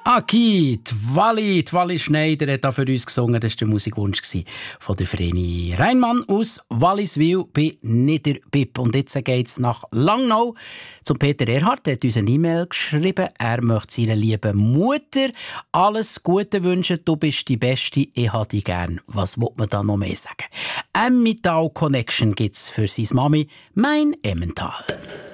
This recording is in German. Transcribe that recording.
Aki, die Wally Schneider hat da für uns gesungen. Das war der Musikwunsch von der Vreni Reinmann aus Walliswil bei Niederbipp. Und jetzt geht es nach Langnau zum Peter Erhardt. Er hat uns eine E-Mail geschrieben. Er möchte seiner lieben Mutter alles Gute wünschen. Du bist die Beste, ich habe dich gern. Was will man da noch mehr sagen? Emmental Connection gibt es für seine Mami, mein Emmental.